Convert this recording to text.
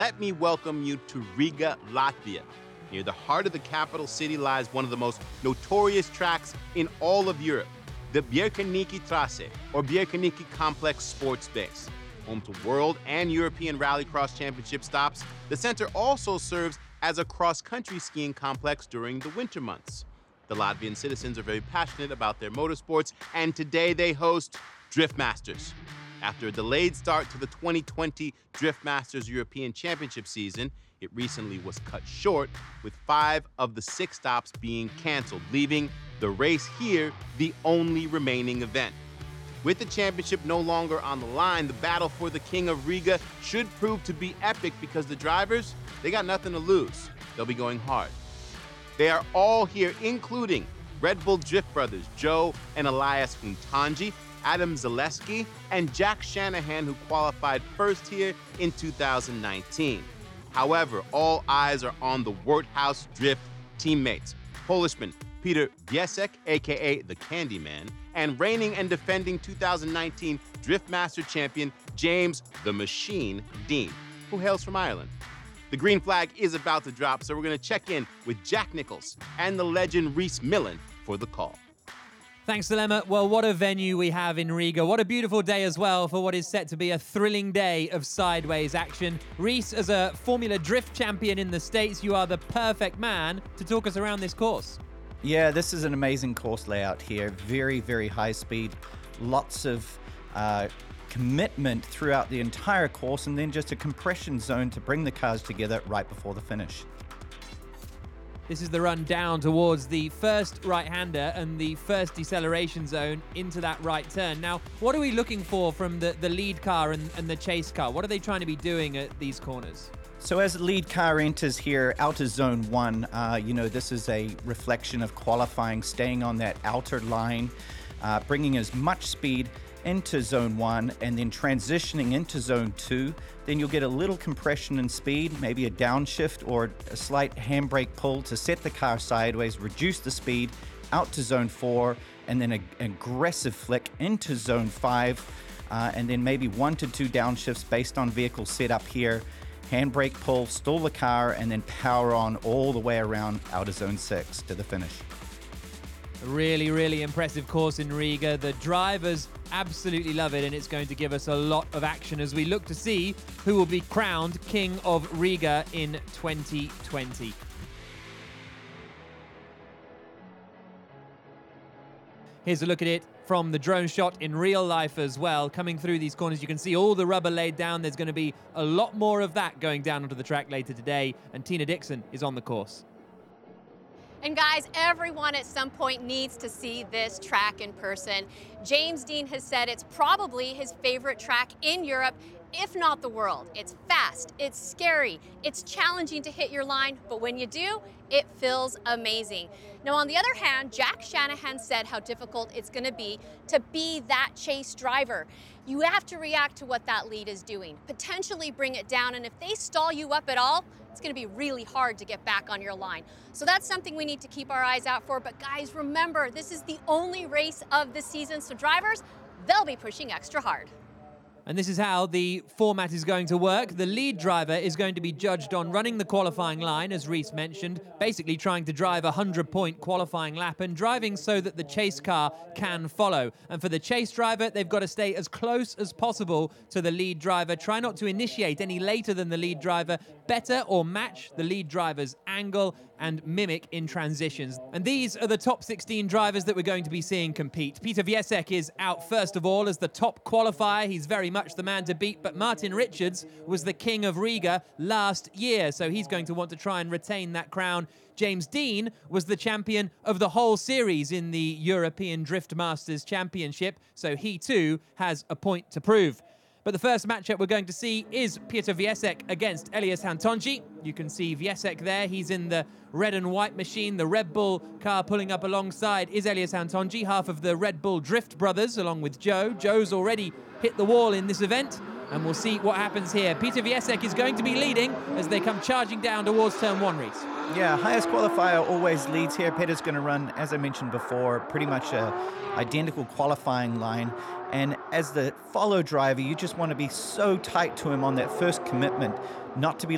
Let me welcome you to Riga, Latvia. Near the heart of the capital city lies one of the most notorious tracks in all of Europe, the Bierkaniki Trasse, or Bierkaniki Complex Sports Base. Home to world and European rallycross championship stops, the center also serves as a cross-country skiing complex during the winter months. The Latvian citizens are very passionate about their motorsports, and today they host Drift Masters. After a delayed start to the 2020 Drift Masters European Championship season, it recently was cut short, with 5 of the 6 stops being canceled, leaving the race here the only remaining event. With the championship no longer on the line, the battle for the King of Riga should prove to be epic because the drivers, they got nothing to lose. They'll be going hard. They are all here, including Red Bull Drift brothers Joe and Elias Huntanji, Adam Zaleski, and Jack Shanahan, who qualified first here in 2019. However, all eyes are on the Worthouse Drift teammates, Polishman Peter Biesek, aka the Candyman, and reigning and defending 2019 Drift Master champion James the Machine Dean, who hails from Ireland. The green flag is about to drop, so we're going to check in with Jack Nicholls and the legend Rhys Millen for the call. Thanks, Dilemma. Well, what a venue we have in Riga. What a beautiful day as well for what is set to be a thrilling day of sideways action. Rhys, as a Formula Drift champion in the States, you are the perfect man to talk us around this course. Yeah, this is an amazing course layout here. Very, very high speed. Lots of commitment throughout the entire course, and then just a compression zone to bring the cars together right before the finish. This is the run down towards the first right-hander and the first deceleration zone into that right turn. Now, what are we looking for from the lead car and the chase car? What are they trying to be doing at these corners? So as the lead car enters here, outer zone 1, this is a reflection of qualifying, staying on that outer line, bringing as much speed into zone 1 and then transitioning into zone 2. Then you'll get a little compression in speed, maybe a downshift or a slight handbrake pull to set the car sideways, reduce the speed out to zone 4, and then an aggressive flick into zone 5, and then maybe 1 to 2 downshifts based on vehicle setup here. Handbrake pull, stall the car, and then power on all the way around outer zone 6 to the finish. A really, really impressive course in Riga. The drivers absolutely love it, and it's going to give us a lot of action as we look to see who will be crowned King of Riga in 2020. Here's a look at it from the drone shot in real life as well. Coming through these corners, you can see all the rubber laid down. There's going to be a lot more of that going down onto the track later today, and Tina Dixon is on the course. And guys, everyone at some point needs to see this track in person. James Dean has said it's probably his favorite track in Europe, if not the world. It's fast, it's scary, it's challenging to hit your line, but when you do, it feels amazing. Now, on the other hand, Jack Shanahan said how difficult it's going to be that chase driver. You have to react to what that lead is doing, potentially bring it down, and if they stall you up at all, it's going to be really hard to get back on your line. So that's something we need to keep our eyes out for. But guys, remember, this is the only race of the season, so drivers, they'll be pushing extra hard. And this is how the format is going to work. The lead driver is going to be judged on running the qualifying line, as Rhys mentioned, basically trying to drive a 100-point qualifying lap and driving so that the chase car can follow. And for the chase driver, they've got to stay as close as possible to the lead driver. Try not to initiate any later than the lead driver. Better or match the lead driver's angle and mimic in transitions. And these are the top 16 drivers that we're going to be seeing compete. Peter Biesek is out first of all as the top qualifier. He's very much the man to beat, but Martin Richards was the King of Riga last year, so he's going to want to try and retain that crown. James Dean was the champion of the whole series in the European Drift Masters Championship, so he too has a point to prove. But the first matchup we're going to see is Peter Biesek against Elias Huntanji. You can see Biesek there. He's in the red and white machine. The Red Bull car pulling up alongside is Elias Huntanji, half of the Red Bull Drift brothers, along with Joe. Joe's already hit the wall in this event, and we'll see what happens here. Peter Biesek is going to be leading as they come charging down towards turn 1, Rhys. Yeah, highest qualifier always leads here. Peter's going to run, as I mentioned before, pretty much a identical qualifying line. And as the follow driver, you just want to be so tight to him on that first commitment, not to be